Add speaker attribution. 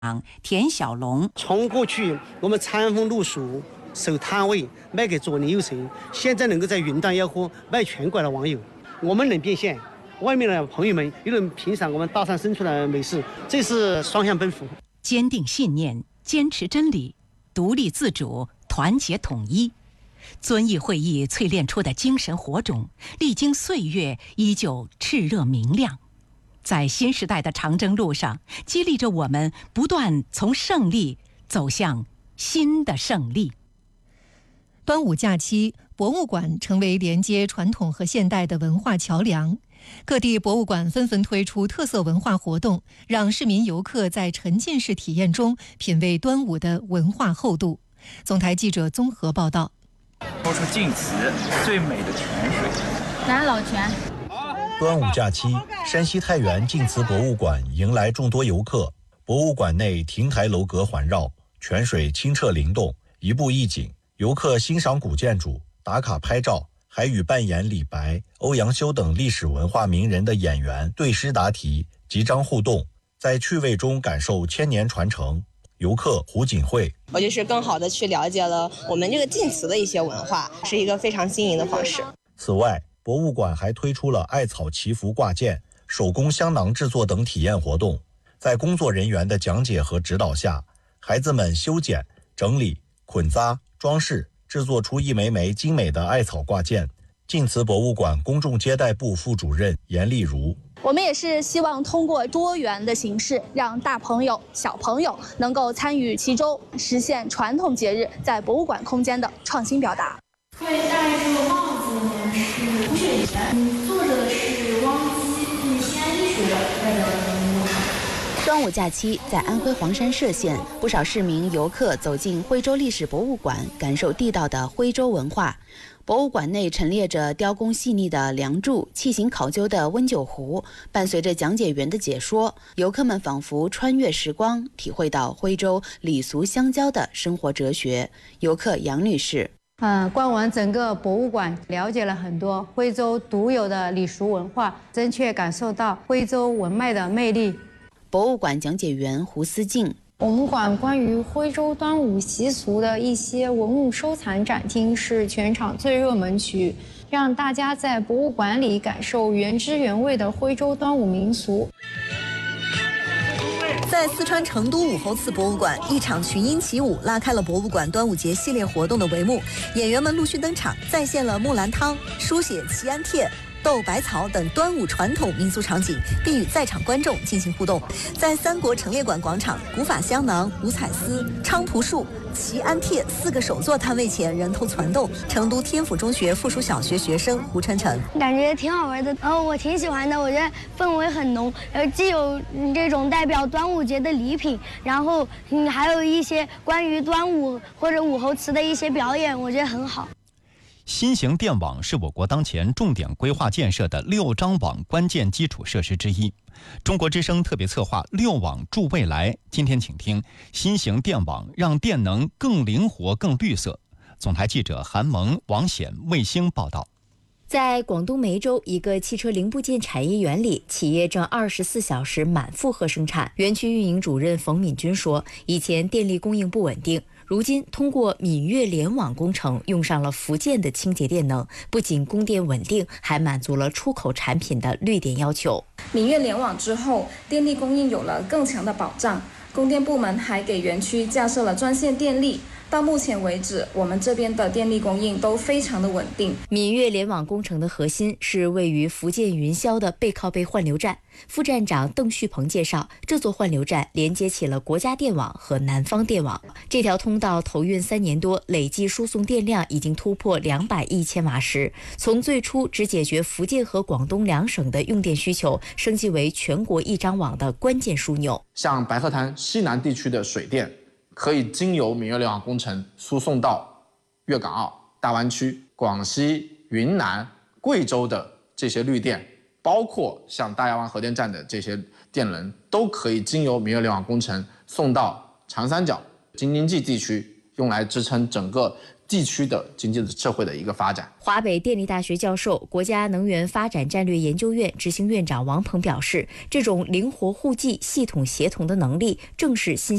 Speaker 1: 田小龙，
Speaker 2: 从过去我们餐风露宿守摊位卖给左邻右舍，现在能够在云端吆喝卖全国的网友，我们能变现，外面的朋友们又能品赏我们大山深处的美食，这是双向奔赴。
Speaker 1: 坚定信念，坚持真理，独立自主，团结统一。遵义会议淬炼出的精神火种，历经岁月依旧炽热明亮。在新时代的长征路上，激励着我们不断从胜利走向新的胜利。
Speaker 3: 端午假期，博物馆成为连接传统和现代的文化桥梁。各地博物馆纷纷推出特色文化活动，让市民游客在沉浸式体验中品味端午的文化厚度。总台记者综合报道。
Speaker 4: 掏出晋祠最美的泉水，
Speaker 5: 南老泉。
Speaker 6: 端午假期，山西太原晋祠博物馆迎来众多游客。博物馆内亭台楼阁环绕，泉水清澈灵动，一步一景。游客欣赏古建筑，打卡拍照，还与扮演李白、欧阳修等历史文化名人的演员对诗答题，即章互动，在趣味中感受千年传承。游客胡锦慧，
Speaker 7: 我就是更好的去了解了我们这个晋祠的一些文化，是一个非常新颖的方式。
Speaker 6: 此外，博物馆还推出了艾草祈福挂件、手工香囊制作等体验活动。在工作人员的讲解和指导下，孩子们修剪、整理、捆扎、装饰，制作出一枚枚精美的艾草挂件。晋祠博物馆公众接待部副主任严丽如，
Speaker 8: 我们也是希望通过多元的形式，让大朋友、小朋友能够参与其中，实现传统节日在博物馆空间的创新表达。
Speaker 5: 会戴这个帽子的呢是吴雪岩，坐着的是汪基，西安艺术的代表人物。
Speaker 9: 端午假期，在安徽黄山歙县，不少市民游客走进徽州历史博物馆，感受地道的徽州文化。博物馆内陈列着雕工细腻的梁柱、器型考究的温酒壶，伴随着讲解员的解说，游客们仿佛穿越时光，体会到徽州礼俗相交的生活哲学。游客杨女士，
Speaker 10: 逛完整个博物馆，了解了很多徽州独有的礼俗文化，真切感受到徽州文脉的魅力。
Speaker 9: 博物馆讲解员胡思静，
Speaker 11: 我们馆关于徽州端午习俗的一些文物收藏展厅是全场最热门区域，让大家在博物馆里感受原汁原味的徽州端午民俗。
Speaker 12: 在四川成都武侯祠博物馆，一场群英起舞拉开了博物馆端午节系列活动的帷幕。演员们陆续登场，再现了木兰汤、书写祈安帖、斗百草等端午传统民俗场景，并与在场观众进行互动。在三国陈列馆广场，古法香囊、五彩丝、菖蒲树、祈安帖4个手作摊位前人头攒动。成都天府中学附属小学学生胡晨晨，
Speaker 13: 感觉挺好玩的，我挺喜欢的，我觉得氛围很浓，既有这种代表端午节的礼品，然后还有一些关于端午或者武侯祠的一些表演，我觉得很好。
Speaker 14: 新型电网是我国当前重点规划建设的6张网关键基础设施之一。中国之声特别策划6网助未来，今天请听新型电网让电能更灵活、更绿色。总台记者韩萌、王显、卫星报道。
Speaker 15: 在广东梅州一个汽车零部件产业园里，企业正24小时满负荷生产。园区运营主任冯敏军说，以前电力供应不稳定，如今通过闽粤联网工程，用上了福建的清洁电能，不仅供电稳定，还满足了出口产品的绿电要求。
Speaker 16: 闽粤联网之后，电力供应有了更强的保障。供电部门还给园区架设了专线电力。到目前为止，我们这边的电力供应都非常的稳定。
Speaker 15: 闽粤联网工程的核心是位于福建云霄的背靠背换流站。副站长邓旭鹏介绍，这座换流站连接起了国家电网和南方电网。这条通道投运3年多，累计输送电量已经突破200亿千瓦时。从最初只解决福建和广东2省的用电需求，升级为全国1张网的关键枢纽。
Speaker 17: 像白河滩西南地区的水电，可以经由闽粤联网工程输送到粤港澳大湾区、广西、云南、贵州的这些绿电，包括像大亚湾核电站的这些电能，都可以经由闽粤联网工程送到长三角、京津冀地区， 用来支撑整个地区的经济社会的一个发展。
Speaker 15: 华北电力大学教授、国家能源发展战略研究院执行院长王鹏表示，这种灵活互济、系统协同的能力，正是新